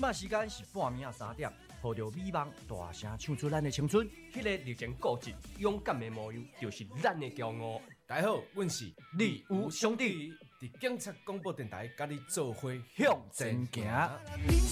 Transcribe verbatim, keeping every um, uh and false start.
摆时间是半暝啊三点，抱着美梦大声唱出咱的青春。 迄个热情固执、勇敢的模样，就是咱的骄傲。 大家好，阮是李吴兄弟， 伫警察广播电台，甲你做伙向前行。